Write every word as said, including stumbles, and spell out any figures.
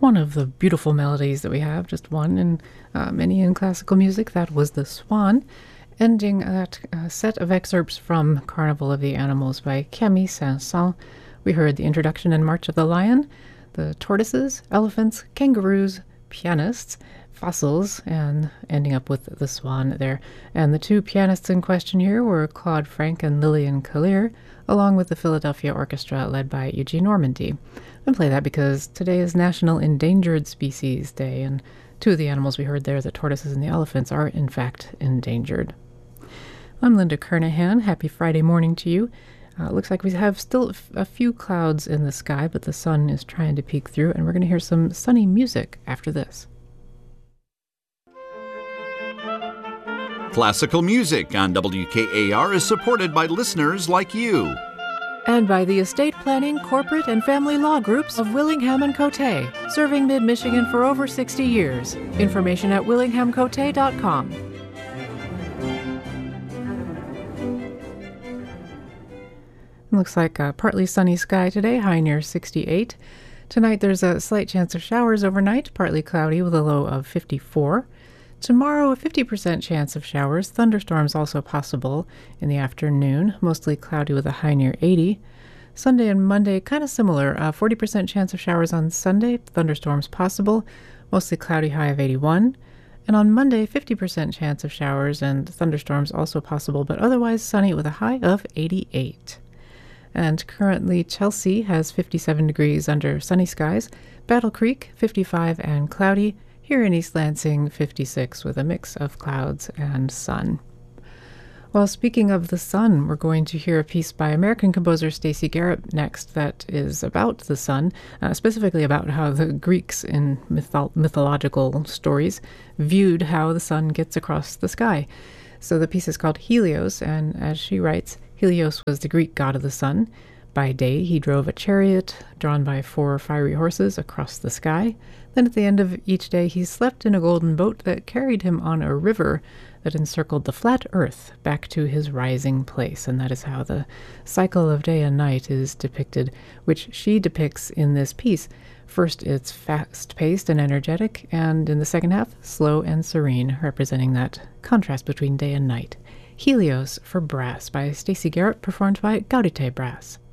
one of the beautiful melodies that we have, just one in uh, many in classical music. That was The Swan, ending that uh, set of excerpts from Carnival of the Animals by Camille Saint-Saëns. We heard the introduction and March of the Lion, the tortoises, elephants, kangaroos, pianists, fossils, and ending up with The Swan there. And the two pianists in question here were Claude Frank and Lillian Kallier, along with the Philadelphia Orchestra led by Eugene Normandy. And play that because today is National Endangered Species Day, and two of the animals we heard there, the tortoises and the elephants, are in fact endangered. I'm Linda Kernahan. Happy Friday morning to you. Uh, looks like we have still a few clouds in the sky, but the sun is trying to peek through, and we're going to hear some sunny music after this. Classical music on W K A R is supported by listeners like you. And by the estate planning, corporate, and family law groups of Willingham and Cote, serving mid-Michigan for over sixty years. Information at willingham cote dot com. Looks like a partly sunny sky today, high near sixty-eight. Tonight there's a slight chance of showers overnight, partly cloudy with a low of fifty-four. Tomorrow, a fifty percent chance of showers. Thunderstorms also possible in the afternoon, mostly cloudy with a high near eighty. Sunday and Monday, kind of similar. Uh, forty percent chance of showers on Sunday, thunderstorms possible, mostly cloudy, high of eighty-one. And on Monday, fifty percent chance of showers and thunderstorms also possible, but otherwise sunny with a high of eighty-eight. And currently, Chelsea has fifty-seven degrees under sunny skies. Battle Creek, fifty-five and cloudy. Here in East Lansing, fifty-six with a mix of clouds and sun. Well, speaking of the sun, we're going to hear a piece by American composer Stacey Garrett next that is about the sun, uh, specifically about how the Greeks in mytho- mythological stories viewed how the sun gets across the sky. So the piece is called Helios, and as she writes, Helios was the Greek god of the sun. By day, he drove a chariot drawn by four fiery horses across the sky. Then at the end of each day, he slept in a golden boat that carried him on a river that encircled the flat earth back to his rising place. And that is how the cycle of day and night is depicted, which she depicts in this piece. First, it's fast-paced and energetic, and in the second half, slow and serene, representing that contrast between day and night. Helios for Brass by Stacey Garrett, performed by Gaudite Brass.